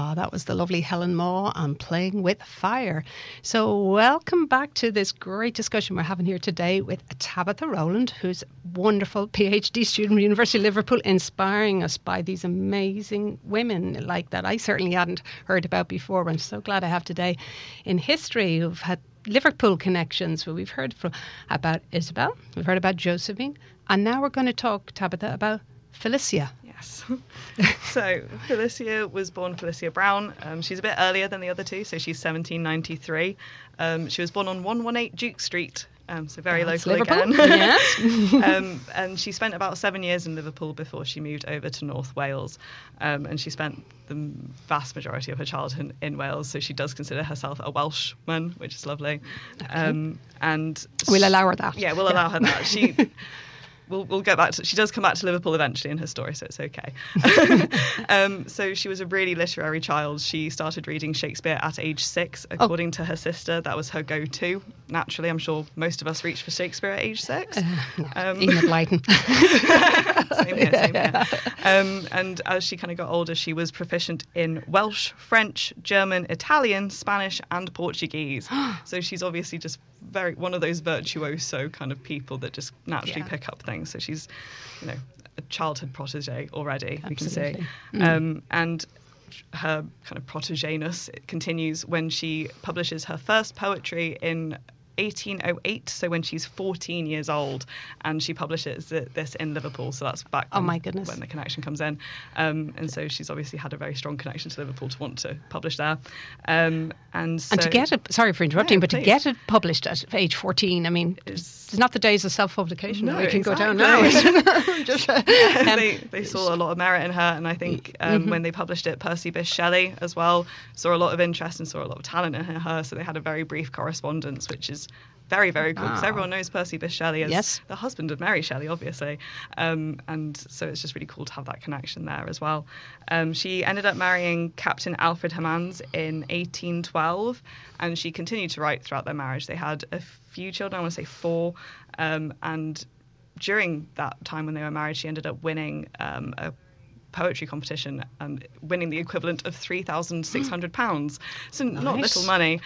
That was the lovely Helen Maw and Playing with Fire. So welcome back to this great discussion we're having here today with Tabitha Rowland, who's a wonderful PhD student at University of Liverpool, inspiring us by these amazing women like that I certainly hadn't heard about before. I'm so glad I have today in history who've had Liverpool connections. Well, we've heard about Isabel, we've heard about Josephine, and now we're going to talk, Tabitha, about Felicia. Yes. So Felicia was born Felicia Brown. She's a bit earlier than the other two, so she's 1793. She was born on 118 Duke Street, so very local Liverpool. again. Yes. And she spent about 7 years in Liverpool before she moved over to North Wales. And she spent the vast majority of her childhood in Wales, so she does consider herself a Welshman, which is lovely. Okay. And we'll allow her that. Yeah, we'll allow her that. We'll go back to. She does come back to Liverpool eventually in her story, so it's okay. So she was a really literary child. She started reading Shakespeare at age 6, according to her sister. That was her go-to. Naturally, I'm sure most of us reached for Shakespeare at age 6. Enid Blyton. Same here. And as she kind of got older, she was proficient in Welsh, French, German, Italian, Spanish, and Portuguese. So she's obviously just one of those virtuoso kind of people that just naturally pick up things. So she's, a childhood protege already. Absolutely. We can say, and her kind of protégé-ness continues when she publishes her first poetry in 1808, so when she's 14 years old, and she publishes this in Liverpool, so that's back when, oh my goodness, when the connection comes in, and so she's obviously had a very strong connection to Liverpool to want to publish there, and to get it, sorry for interrupting, but please. To get it published at age 14, I mean, it's not the days of self-publication that we can exactly. go down now. Just, they saw a lot of merit in her, and I think when they published it, Percy Bysshe Shelley as well saw a lot of interest and saw a lot of talent in her, so they had a very brief correspondence, which is very, very cool, because everyone knows Percy Bysshe Shelley as the husband of Mary Shelley, obviously, and so it's just really cool to have that connection there as well. She ended up marrying Captain Alfred Hermans in 1812, and she continued to write throughout their marriage. They had a few children, I want to say 4, and during that time when they were married, she ended up winning a poetry competition and winning the equivalent of £3,600. So not little money.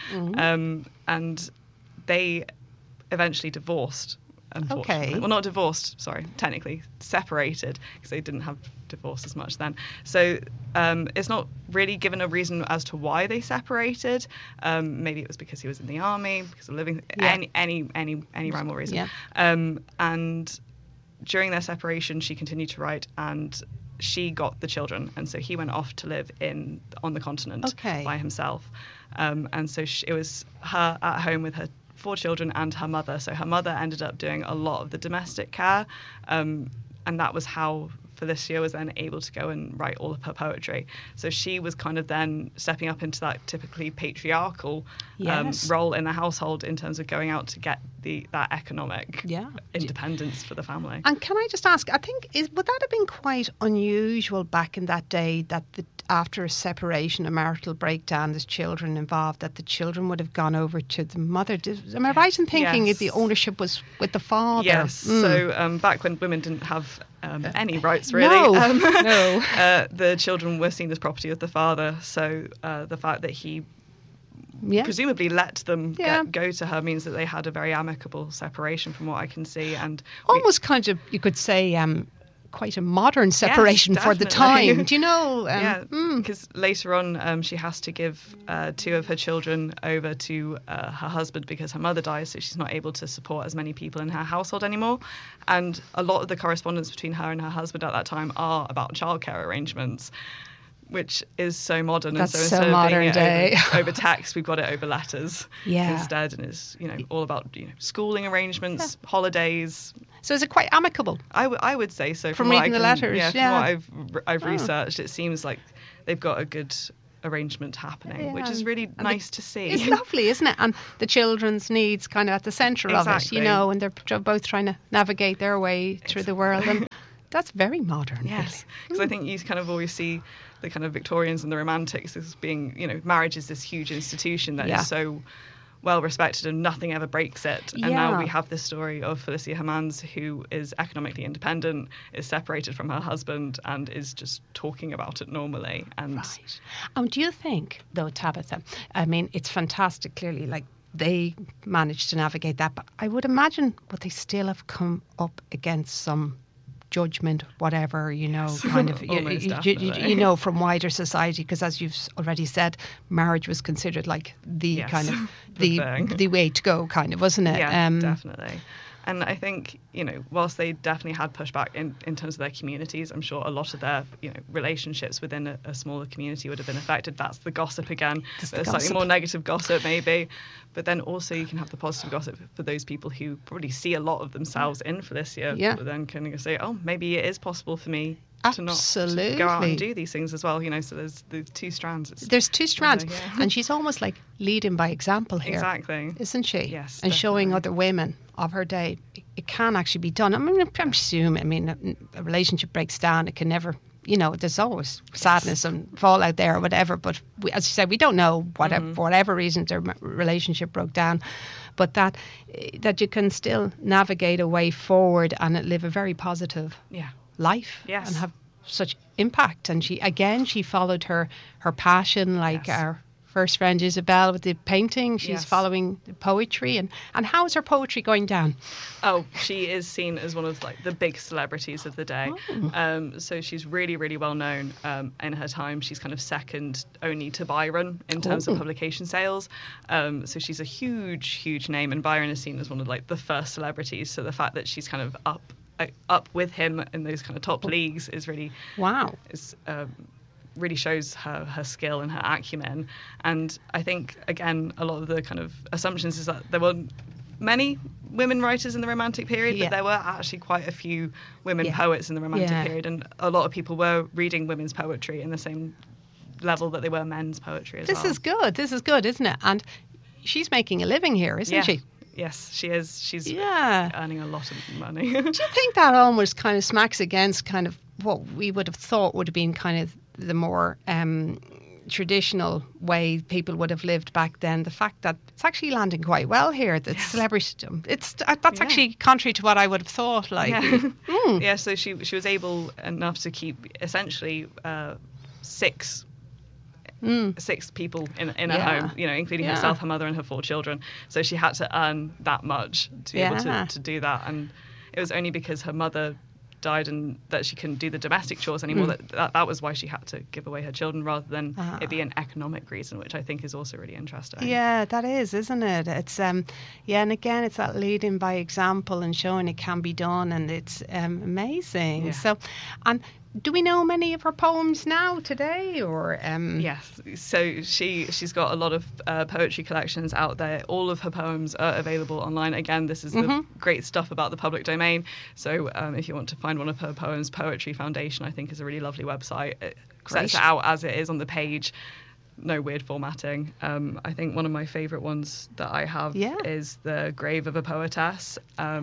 And they eventually divorced, unfortunately. Okay. Well, not divorced, sorry, technically separated, because they didn't have divorce as much then. So it's not really given a reason as to why they separated. Maybe it was because he was in the army, because of living, any rhyme or reason. And during their separation, she continued to write, and she got the children, and so he went off to live on the continent by himself. And so it was her at home with her 4 children and her mother. So her mother ended up doing a lot of the domestic care, and that was how Felicia was then able to go and write all of her poetry. So she was kind of then stepping up into that typically patriarchal role in the household in terms of going out to get that economic independence for the family. And can I just ask, I think, would that have been quite unusual back in that day, that after a separation, a marital breakdown, there's children involved, that the children would have gone over to the mother? Am I right in thinking the ownership was with the father? Yes. So back when women didn't have any rights, really. No. The children were seen as property of the father. So the fact that he presumably let them go to her means that they had a very amicable separation, from what I can see. And almost kind of, you could say, quite a modern separation for the time. Do you know? Because later on she has to give 2 of her children over to her husband because her mother dies, so she's not able to support as many people in her household anymore. And a lot of the correspondence between her and her husband at that time are about childcare arrangements, which is so modern. That's and so instead modern of being day. over text, we've got it over letters instead, and it's all about schooling arrangements, holidays. So is it quite amicable? I would say so. From reading the letters, from what I've researched, it seems like they've got a good arrangement happening, which is really nice to see. It's lovely, isn't it? And the children's needs kind of at the centre of it, and they're both trying to navigate their way through the world. And that's very modern. Yes, because I think you kind of always see the kind of Victorians and the Romantics as being, marriage is this huge institution that is so well respected and nothing ever breaks it. And Yeah. now we have this story of Felicia Hermans, who is economically independent, is separated from her husband, and is just talking about it normally. And Right. Do you think, though, Tabitha, I mean, it's fantastic, clearly, like they managed to navigate that, but I would imagine would they still have come up against some judgment, whatever, you know, kind of, Almost you definitely. know, from wider society, because as you've already said, marriage was considered like the Yes, kind of the the thing. the way to go, kind of, wasn't it? Yeah, definitely. And I think, you know, whilst they definitely had pushback in terms of their communities, I'm sure a lot of their, you know, relationships within a smaller community would have been affected. That's the gossip again. That's the There's slightly gossip. more negative gossip maybe. But then also you can have the positive gossip for those people who probably see a lot of themselves in Felicia. Yeah. But then can say, oh, maybe it is possible for me to not Absolutely. to go out and do these things as well. You know, so there's the two strands. There's two strands, yeah. and she's almost like leading by example here. Exactly. Isn't she? Yes, And showing definitely. other women of her day it can actually be done. I mean, I'm assuming, I mean, a relationship breaks down, it can never, you know, there's always sadness and fallout there or whatever. But as you said, we don't know whatever, for whatever reason their relationship broke down. But that you can still navigate a way forward and live a very positive Yeah. life, Yes. and have such impact. And she followed her passion, like Yes. our first friend Isabel with the painting. She's Yes. following the poetry. And how's her poetry going down? Oh, she is seen as one of like the big celebrities of the day. Oh. So she's really, really well known in her time. She's kind of second only to Byron in terms Oh. of publication sales. So she's a huge, huge name, and Byron is seen as one of like the first celebrities. So the fact that she's kind of up with him in those kind of top leagues is really Wow. really shows her skill and her acumen. And I think, again, a lot of the kind of assumptions is that there weren't many women writers in the Romantic period, Yeah. but there were actually quite a few women Yeah. poets in the Romantic Yeah. period, and a lot of people were reading women's poetry in the same level that they were men's poetry as well. This is good, isn't it? And she's making a living here, isn't Yeah. she? Yes, she is. She's Yeah. earning a lot of money. Do you think that almost kind of smacks against kind of what we would have thought would have been kind of the more traditional way people would have lived back then? The fact that it's actually landing quite well here, that Yes. celebrity, that's Yeah. actually contrary to what I would have thought. Like, Yeah. Yeah, so she was able enough to keep essentially six people in her Yeah. home, you know, including Yeah. herself, her mother, and her 4 children. So she had to earn that much to be able Yeah. to do that. And it was only because her mother died and that she couldn't do the domestic chores anymore that was why she had to give away her children, rather than it be an economic reason, which I think is also really interesting. Yeah, that is, isn't it? It's yeah, and again, it's that leading by example and showing it can be done, and it's amazing. Yeah. So, and do we know many of her poems now today, or Yes, so she's got a lot of poetry collections out there. All of her poems are available online. Again, this is the great stuff about the public domain. So if you want to find one of her poems, Poetry Foundation, I think, is a really lovely website. It sets it out as it is on the page. No weird formatting. I think one of my favourite ones that I have is The Grave of a Poetess.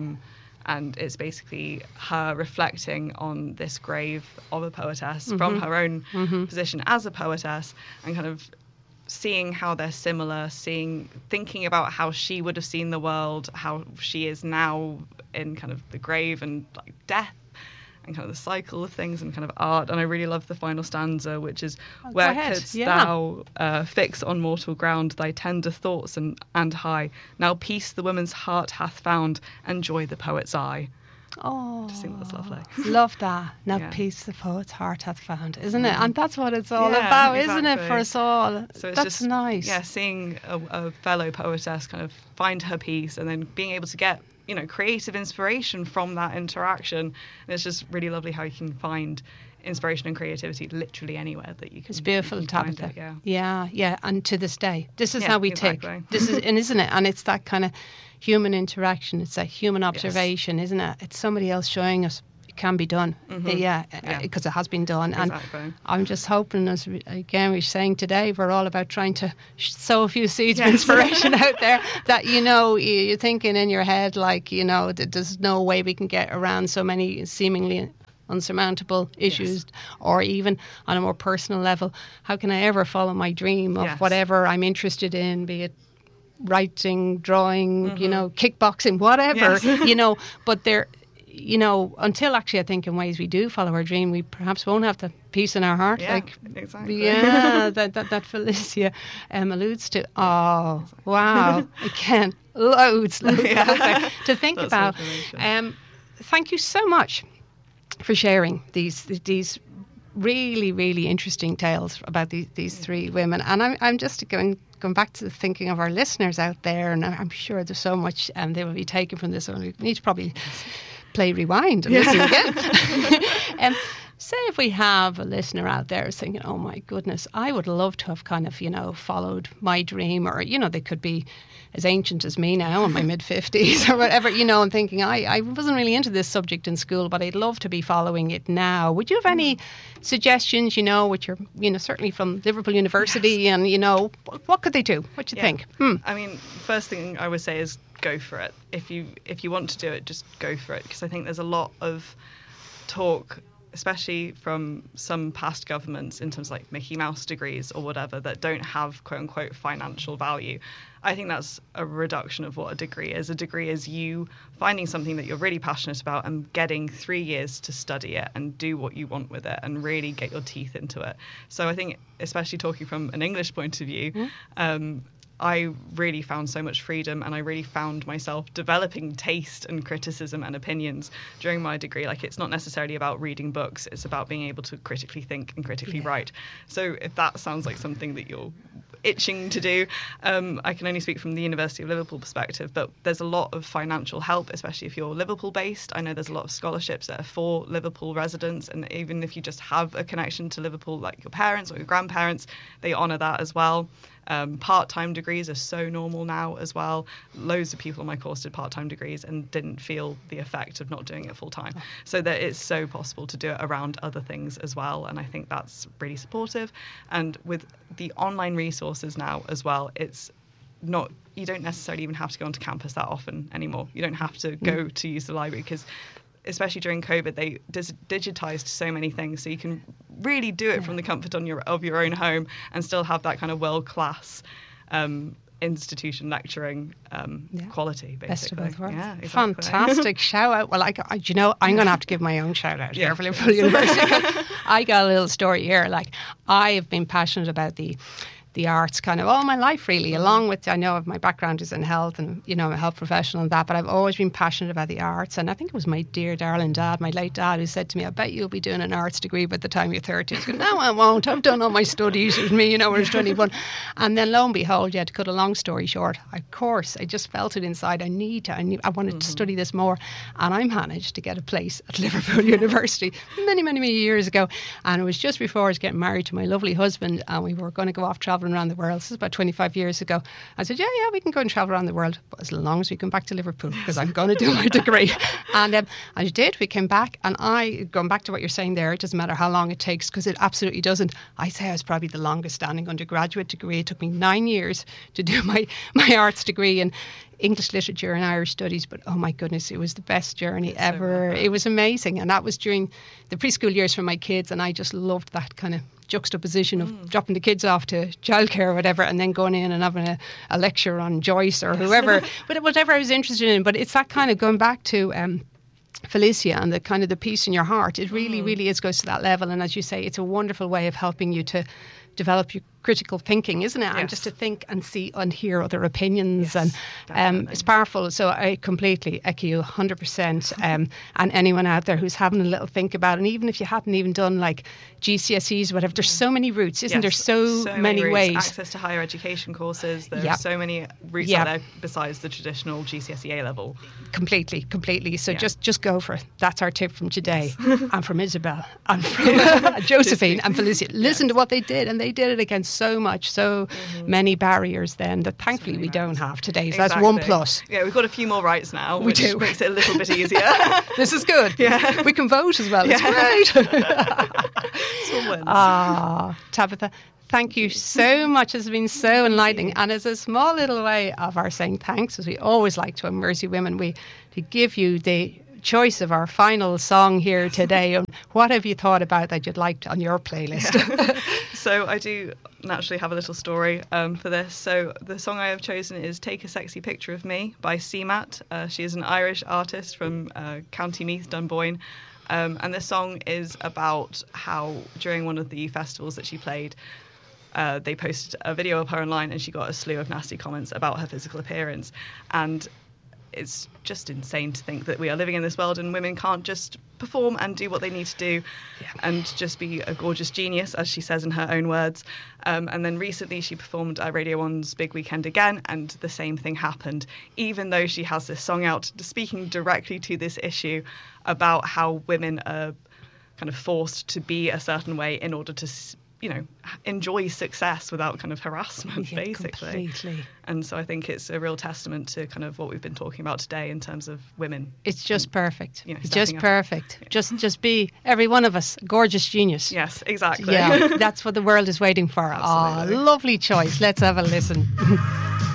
And it's basically her reflecting on this grave of a poetess from her own position as a poetess, and kind of seeing how they're similar, thinking about how she would have seen the world, how she is now in kind of the grave and like death, and kind of the cycle of things and kind of art. And I really love the final stanza, which is, where couldst thou fix on mortal ground thy tender thoughts and high? Now peace the woman's heart hath found, and joy the poet's eye. Oh, I just think that's lovely. Love that. Now peace the poet's heart hath found, isn't it? And that's what it's all about, isn't it, for us all? So it's that's just nice. Yeah, seeing a fellow poetess kind of find her peace, and then being able to get, you know, creative inspiration from that interaction. And it's just really lovely how you can find inspiration and creativity literally anywhere that you can. It's beautiful, Tabitha. Yeah. And to this day, this is how we tick. This is, and isn't it? And it's that kind of human interaction. It's that human observation, isn't it? It's somebody else showing us it can be done. Because it has been done. Exactly. And I'm just hoping, as again we're saying today, we're all about trying to sow a few seeds of inspiration out there, that, you know, you're thinking in your head, like, you know, that there's no way we can get around so many seemingly unsurmountable issues, or even on a more personal level, how can I ever follow my dream of whatever I'm interested in, be it writing, drawing, kickboxing, whatever, Yes. but they're, until actually I think in ways we do follow our dream, we perhaps won't have the peace in our heart. Yeah, exactly. That Felicia alludes to. Oh, wow. Again, loads out there to think Lots about. of information. Thank you so much for sharing these really, really interesting tales about these three women. And I'm just going back to the thinking of our listeners out there, and I'm sure there's so much they will be taken from this. We need to probably play rewind and listen again. Say if we have a listener out there thinking, oh my goodness, I would love to have kind of, followed my dream, or, they could be as ancient as me now in my mid-50s or whatever, and thinking I wasn't really into this subject in school, but I'd love to be following it now. Would you have any suggestions, which are, certainly from Liverpool University, and, what could they do? What do you think? I mean, first thing I would say is go for it. If you want to do it, just go for it, because I think there's a lot of talk, especially from some past governments, in terms of like Mickey Mouse degrees or whatever, that don't have quote unquote financial value. I think that's a reduction of what a degree is. A degree is you finding something that you're really passionate about and getting 3 years to study it and do what you want with it and really get your teeth into it. So I think, especially talking from an English point of view, I really found so much freedom, and I really found myself developing taste and criticism and opinions during my degree. Like, it's not necessarily about reading books, it's about being able to critically think and critically write. So if that sounds like something that you're itching to do, I can only speak from the University of Liverpool perspective, but there's a lot of financial help, especially if you're Liverpool based. I know there's a lot of scholarships that are for Liverpool residents, and even if you just have a connection to Liverpool, like your parents or your grandparents, they honour that as well. Part-time degrees are so normal now as well. Loads of people on my course did part-time degrees and didn't feel the effect of not doing it full-time. So that it's so possible to do it around other things as well, and I think that's really supportive. And with the online resources now as well, it's not, you don't necessarily even have to go onto campus that often anymore. You don't have to go to use the library, because especially during COVID, they digitized so many things, so you can really do it from the comfort of your own home and still have that kind of world-class institution lecturing quality, basically. Best of both worlds. Yeah, exactly. Fantastic shout out. Well, I'm going to have to give my own shout out here for Liverpool University. I got a little story here. Like, I have been passionate about the arts kind of all my life, really, along with, I know my background is in health, and I'm a health professional and that, but I've always been passionate about the arts. And I think it was my dear darling dad, my late dad, who said to me, I bet you'll be doing an arts degree by the time you're 30. I was going, no, I won't. I've done all my studies with me, when I was 21. And then lo and behold, to cut a long story short, of course, I just felt it inside. I wanted to study this more. And I managed to get a place at Liverpool University many, many, many years ago. And it was just before I was getting married to my lovely husband, and we were going to go off traveling around the world. This is about 25 years ago. I said, yeah, we can go and travel around the world, but as long as we come back to Liverpool, because I'm going to do my degree. And I did. We came back, and going back to what you're saying there, it doesn't matter how long it takes, because it absolutely doesn't. I say I was probably the longest standing undergraduate degree. It took me 9 years to do my arts degree in English literature and Irish studies, but oh my goodness, it was the best journey ever. It was amazing, and that was during the preschool years for my kids, and I just loved that kind of juxtaposition of dropping the kids off to childcare or whatever, and then going in and having a lecture on Joyce or whoever, but whatever I was interested in. But it's that kind of going back to Felicia and the kind of the peace in your heart. It really, really goes to that level, and as you say, it's a wonderful way of helping you to develop your critical thinking, isn't it? Yes. And just to think and see and hear other opinions. Yes, and it's powerful. So I completely echo you 100%. And anyone out there who's having a little think about it, and even if you hadn't even done like GCSEs or whatever, there's so many routes, isn't there? So many routes. ways. Access to higher education courses. There are so many routes out there besides the traditional GCSE A level. Completely. So just go for it. That's our tip from today. And from Isabel and from Josephine and Felicia. Listen to what they did, and they did it against so many barriers then that thankfully we don't have today. So that's one plus. Yeah, we've got a few more rights now, We which do. makes it a little bit easier. This is good. Yeah. We can vote as well. It's great. Tabitha, thank you so much. It's been so enlightening. And as a small little way of our saying thanks, as we always like to Mercy Women, to give you the choice of our final song here today. And what have you thought about that you'd like on your playlist? So I do naturally have a little story for this. So the song I have chosen is Take a Sexy Picture of Me by CMAT. She is an Irish artist from County Meath, Dunboyne. And this song is about how during one of the festivals that she played, they posted a video of her online and she got a slew of nasty comments about her physical appearance. And it's just insane to think that we are living in this world and women can't just perform and do what they need to do and just be a gorgeous genius, as she says in her own words. And then recently she performed at Radio 1's Big Weekend again, and the same thing happened, even though she has this song out speaking directly to this issue about how women are kind of forced to be a certain way in order to, you know, enjoy success without kind of harassment, basically. Completely. And so I think it's a real testament to kind of what we've been talking about today in terms of women. It's just perfect. You know, It's just stepping up. perfect. Just be, every one of us, a gorgeous genius. Yes, exactly. Yeah, that's what the world is waiting for. Absolutely. Lovely choice. Let's have a listen.